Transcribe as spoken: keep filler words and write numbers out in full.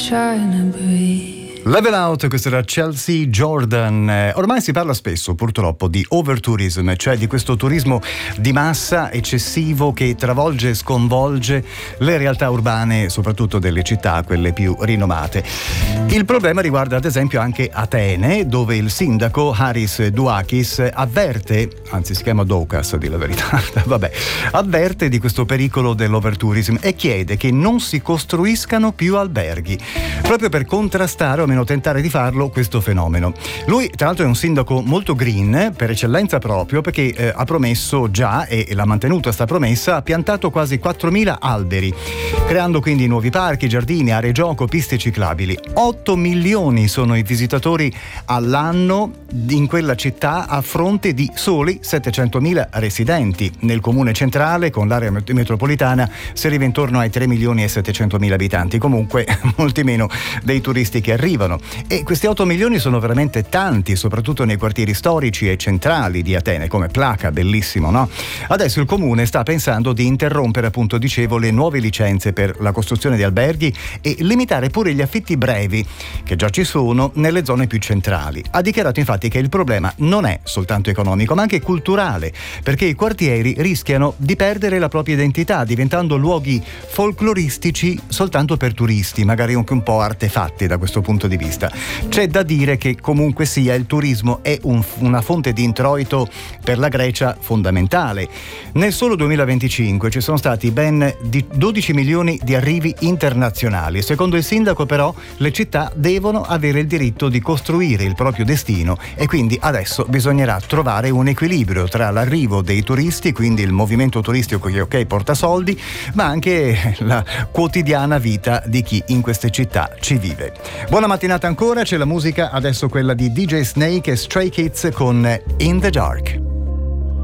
Trying to breathe. Level Out, questa era Chelsea Jordan. Eh, ormai si parla spesso purtroppo di overtourism, cioè di questo turismo di massa eccessivo che travolge e sconvolge le realtà urbane, soprattutto delle città, quelle più rinomate. Il problema riguarda ad esempio anche Atene, dove il sindaco Haris Douakis avverte, anzi si chiama Doukas, a dire la verità, vabbè, avverte di questo pericolo dell'overtourism e chiede che non si costruiscano più alberghi, proprio per contrastare o meno tentare di farlo questo fenomeno. Lui tra l'altro è un sindaco molto green per eccellenza, proprio perché eh, ha promesso già, e l'ha mantenuta sta promessa, ha piantato quasi quattromila alberi, creando quindi nuovi parchi, giardini, aree gioco, piste ciclabili. otto milioni sono i visitatori all'anno in quella città a fronte di soli settecentomila residenti. Nel comune centrale, con l'area metropolitana, si arriva intorno ai tre milioni e settecentomila abitanti, comunque molti meno dei turisti che arrivano. E questi otto milioni sono veramente tanti, soprattutto nei quartieri storici e centrali di Atene, come Plaka, bellissimo, no? Adesso il comune sta pensando di interrompere, appunto dicevo, le nuove licenze per la costruzione di alberghi e limitare pure gli affitti brevi, che già ci sono nelle zone più centrali. Ha dichiarato infatti che il problema non è soltanto economico, ma anche culturale, perché i quartieri rischiano di perdere la propria identità, diventando luoghi folcloristici soltanto per turisti, magari anche un po' artefatti da questo punto di vista. C'è da dire che comunque sia il turismo è un, una fonte di introito per la Grecia fondamentale. Nel solo duemilaventicinque ci sono stati ben dodici milioni di arrivi internazionali. Secondo il sindaco però le città devono avere il diritto di costruire il proprio destino e quindi adesso bisognerà trovare un equilibrio tra l'arrivo dei turisti, quindi il movimento turistico che ok porta soldi, ma anche la quotidiana vita di chi in queste città ci vive. Buona mattinata ancora, c'è la musica, adesso quella di D J Snake e Stray Kids con In the Dark.